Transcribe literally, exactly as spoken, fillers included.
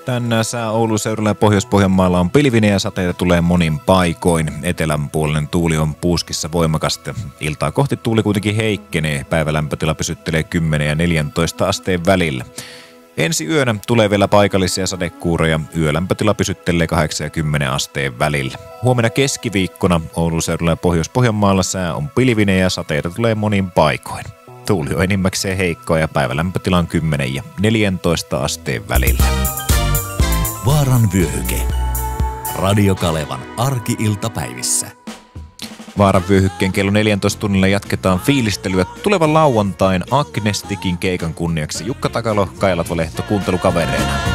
Tänään sää Oulun seudulla ja Pohjois-Pohjanmaalla on pilvinen ja sateita tulee monin paikoin. Etelän puolinen tuuli on puuskissa voimakasta. Iltaa kohti tuuli kuitenkin heikkenee. Päivälämpötila pysyttelee kymmenen ja neljäntoista asteen välillä. Ensi yönä tulee vielä paikallisia sadekuuroja. Yölämpötila pysyttelee kahdeksan ja kymmenen asteen välillä. Huomenna keskiviikkona Oulun seudulla ja Pohjois-Pohjanmaalla sää on pilvinen ja sateita tulee monin paikoin. Tuuli on enimmäkseen heikkoa ja päivälämpötila on kymmenen ja neljäntoista asteen välillä. Vaaran vyöhyke. Radio Kalevan arki-iltapäivissä. Vaaran vyöhykkeen kello neljäntoista tunnilla jatketaan fiilistelyä tulevan lauantain Agnestikin keikan kunniaksi. Jukka Takalo, Kaija Latvalehto kuuntelukavereina.